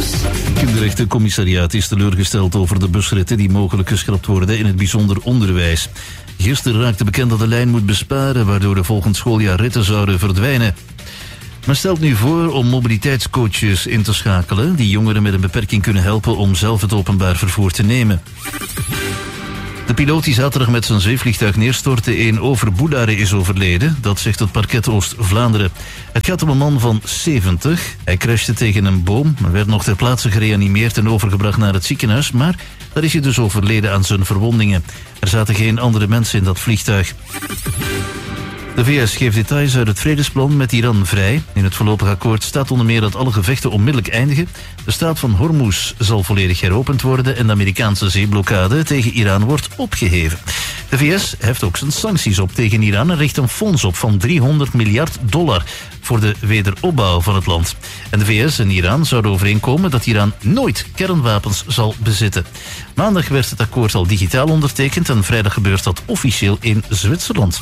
Kinderrechtencommissariaat is teleurgesteld over de busritten die mogelijk geschrapt worden in het bijzonder onderwijs. Gisteren raakte bekend dat de lijn moet besparen, waardoor de volgend schooljaar ritten zouden verdwijnen. Men stelt nu voor om mobiliteitscoaches in te schakelen die jongeren met een beperking kunnen helpen om zelf het openbaar vervoer te nemen. De piloot die zaterdag met zijn zweefvliegtuig neerstortte in Overboedare is overleden. Dat zegt het parket Oost-Vlaanderen. Het gaat om een man van 70. Hij crashte tegen een boom, werd nog ter plaatse gereanimeerd en overgebracht naar het ziekenhuis. Maar daar is hij dus overleden aan zijn verwondingen. Er zaten geen andere mensen in dat vliegtuig. De VS geeft details uit het vredesplan met Iran vrij. In het voorlopig akkoord staat onder meer dat alle gevechten onmiddellijk eindigen. De straat van Hormuz zal volledig heropend worden en de Amerikaanse zeeblokkade tegen Iran wordt opgeheven. De VS heft ook zijn sancties op tegen Iran en richt een fonds op van $300 miljard voor de wederopbouw van het land. En de VS en Iran zouden overeenkomen dat Iran nooit kernwapens zal bezitten. Maandag werd het akkoord al digitaal ondertekend en vrijdag gebeurt dat officieel in Zwitserland.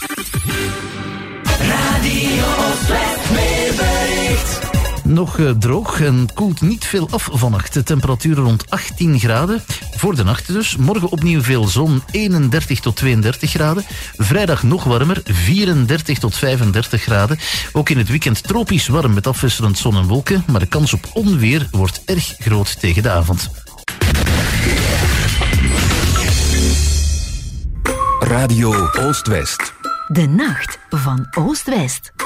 Radio Oost-West weerbericht. Nog droog en koelt niet veel af vannacht. De temperaturen rond 18 graden. Voor de nacht dus. Morgen opnieuw veel zon, 31 tot 32 graden. Vrijdag nog warmer, 34 tot 35 graden. Ook in het weekend tropisch warm met afwisselend zon en wolken. Maar de kans op onweer wordt erg groot tegen de avond. Radio Oost-West. De nacht van Oost-West.